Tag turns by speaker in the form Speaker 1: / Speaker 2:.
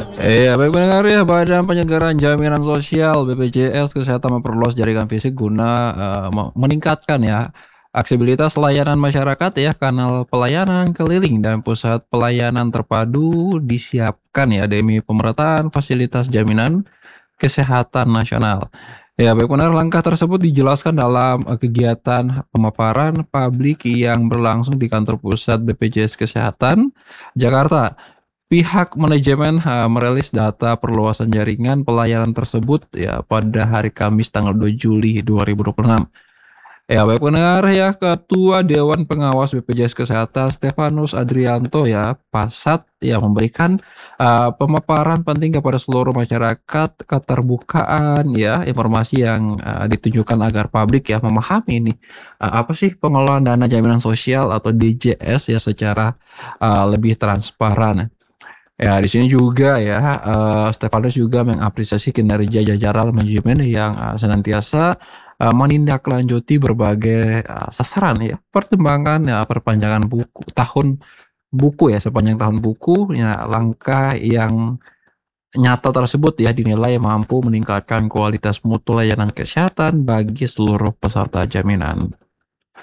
Speaker 1: Baik pendengar ya, Badan Penyelenggaraan Jaminan Sosial BPJS Kesehatan memperluas jaringan fisik guna meningkatkan ya aksesibilitas layanan masyarakat ya, kanal pelayanan keliling dan pusat pelayanan terpadu disiapkan ya demi pemerataan fasilitas jaminan kesehatan nasional. Ya, baik benar langkah tersebut dijelaskan dalam kegiatan pemaparan publik yang berlangsung di kantor pusat BPJS Kesehatan Jakarta. Pihak manajemen merilis data perluasan jaringan pelayanan tersebut ya pada hari Kamis tanggal 2 Juli 2026. Ya, baik benar ya, Ketua Dewan Pengawas BPJS Kesehatan Stefanus Adrianto ya, Pasat yang memberikan pemaparan penting kepada seluruh masyarakat, keterbukaan ya, informasi yang ditujukan agar publik ya memahami ini apa sih pengelolaan dana jaminan sosial atau DJS ya secara lebih transparan. Ya, di sini juga ya, Stefanus juga mengapresiasi kinerja jajaran manajemen yang senantiasa menindaklanjuti berbagai sasaran ya, pertimbangan ya, perpanjangan buku ya, sepanjang tahun buku ya, langkah yang nyata tersebut ya dinilai mampu meningkatkan kualitas mutu layanan kesehatan bagi seluruh peserta jaminan.